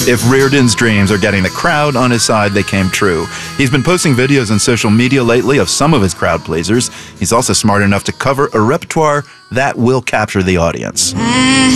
If Reardon's dreams are getting the crowd on his side, they came true. He's been posting videos on social media lately of some of his crowd pleasers. He's also smart enough to cover a repertoire that will capture the audience.